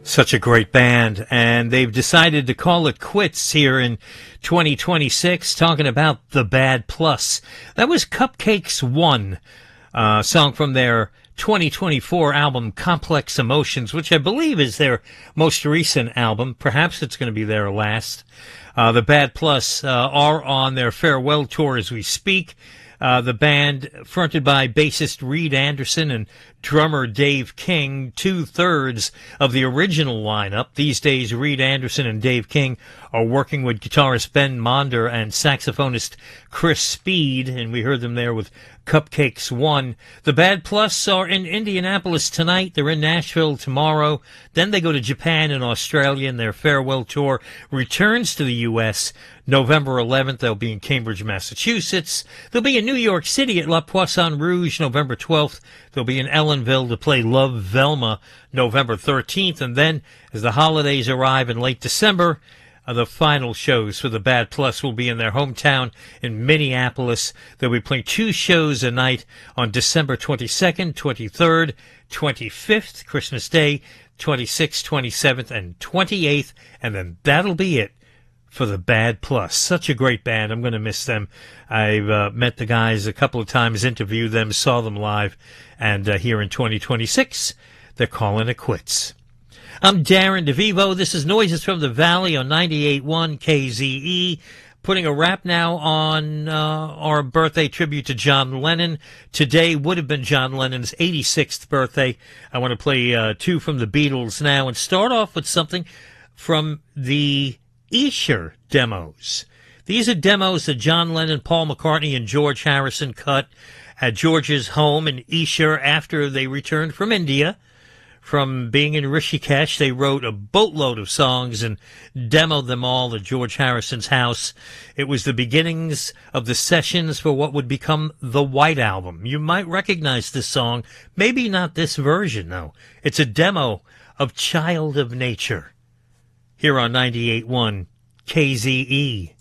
Such a great band, and they've decided to call it quits here in 2026, talking about The Bad Plus. That was Cupcakes 1, song from their 2024 album Complex Emotions, which I believe is their most recent album. Perhaps it's going to be their last. The Bad Plus are on their farewell tour as we speak. The band, fronted by bassist Reed Anderson and drummer Dave King, 2/3 of the original lineup. These days, Reed Anderson and Dave King are working with guitarist Ben Monder and saxophonist Chris Speed, and we heard them there with Cupcakes 1. The Bad Plus are in Indianapolis tonight. They're in Nashville tomorrow. Then they go to Japan and Australia, and their farewell tour returns to the U.S. November 11th. They'll be in Cambridge, Massachusetts. They'll be in New York City at La Poisson Rouge November 12th. They'll be in Ellenville to play Love Velma November 13th. And then, as the holidays arrive in late December, the final shows for the Bad Plus will be in their hometown in Minneapolis. They'll be playing 2 shows a night on December 22nd, 23rd, 25th, Christmas Day, 26th, 27th, and 28th. And then that'll be it for the Bad Plus. Such a great band. I'm going to miss them. I've met the guys a couple of times, interviewed them, saw them live, and here in 2026, they're calling it quits. I'm Darren DeVivo. This is Noises from the Valley on 98.1 KZE. Putting a wrap now on our birthday tribute to John Lennon. Today would have been John Lennon's 86th birthday. I want to play 2 from the Beatles now and start off with something from the Esher demos. These are demos that John Lennon, Paul McCartney, and George Harrison cut at George's home in Esher after they returned from India. From being in Rishikesh, they wrote a boatload of songs and demoed them all at George Harrison's house. It was the beginnings of the sessions for what would become the White Album. You might recognize this song, maybe not this version, though. It's a demo of Child of Nature. Here on 98.1 KZE.